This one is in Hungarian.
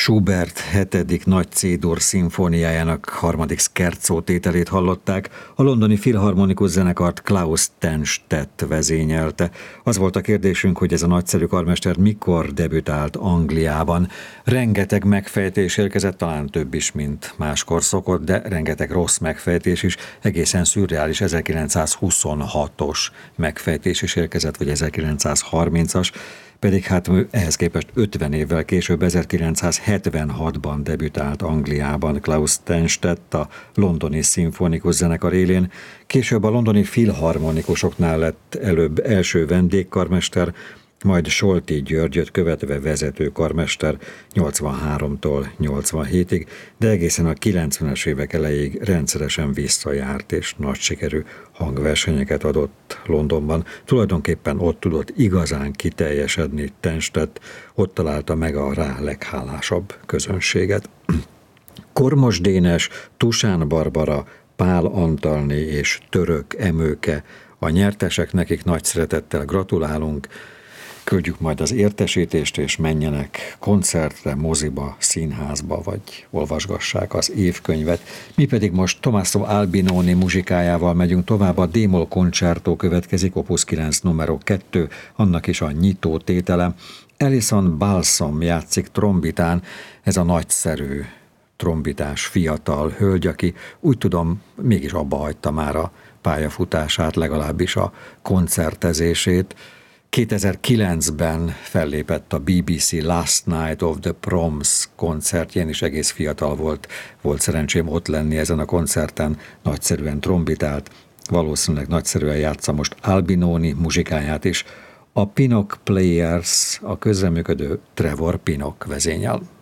Schubert 7. Nagy C-dur szimfóniájának 3. scherzo tételét hallották, a londoni filharmonikus zenekart Klaus Tennstedt vezényelte. Az volt a kérdésünk, hogy ez a nagyszerű karmester mikor debütált Angliában. Rengeteg megfejtés érkezett, talán több is, mint máskor szokott, de rengeteg rossz megfejtés is, egészen szürreális 1926-os megfejtés is érkezett, vagy 1930-as, pedig hát ehhez képest 50 évvel később, 1976-ban debütált Angliában Klaus Tennstedt a londoni szimfonikus zenekar élén, később a londoni filharmonikusoknál lett előbb első vendégkarmester, majd Solti Györgyöt követve vezető karmester 83-tól 87-ig, de egészen a 90-es évek elejéig rendszeresen visszajárt és nagy sikerű hangversenyeket adott Londonban. Tulajdonképpen ott tudott igazán kiteljesedni Tennstedt, ott találta meg a rá leghálásabb közönséget. Kormos Dénes, Tusán Barbara, Pál Antalné és Török Emőke a nyertesek, nekik nagy szeretettel gratulálunk. Küldjük majd az értesítést, és menjenek koncertre, moziba, színházba, vagy olvasgassák az évkönyvet. Mi pedig most Tommaso Albinoni muzsikájával megyünk tovább, a D-moll concerto következik, opus 9 numero 2, annak is a nyitó tétele. Alison Balsom játszik trombitán, ez a nagyszerű trombitás fiatal hölgy, aki úgy tudom, mégis abba hagyta már a pályafutását, legalábbis a koncertezését. 2009-ben fellépett a BBC Last Night of the Proms koncertjén, és egész fiatal volt szerencsém ott lenni ezen a koncerten, nagyszerűen trombitált, valószínűleg nagyszerűen játsza most Albinoni muzsikáját is. A Pinnock Players, a közreműködő Trevor Pinnock vezényel.